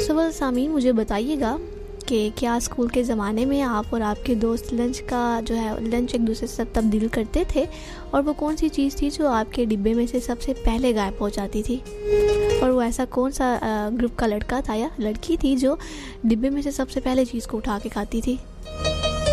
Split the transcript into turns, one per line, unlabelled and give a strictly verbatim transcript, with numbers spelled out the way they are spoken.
First of all सामीन, मुझे बताइएगा कि क्या स्कूल के ज़माने में आप और आपके दोस्त लंच का जो है लंच एक दूसरे से तब्दील करते थे, और वो कौन सी चीज़ थी जो आपके डिब्बे में से सबसे पहले गायब हो जाती थी, और वो ऐसा कौन सा ग्रुप का लड़का था या लड़की थी जो डिब्बे में से सबसे पहले चीज़ को उठा के खाती थी?